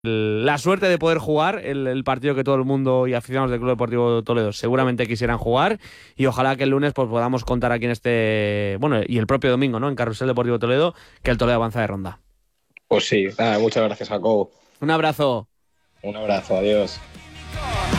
la suerte de poder jugar el partido que todo el mundo y aficionados del Club Deportivo Toledo seguramente quisieran jugar, y ojalá que el lunes pues podamos contar aquí en bueno, y el propio domingo, ¿no?, en Carrusel Deportivo Toledo, que el Toledo avanza de ronda. Pues sí, nada, muchas gracias, Jacobo. Un abrazo. Un abrazo, adiós.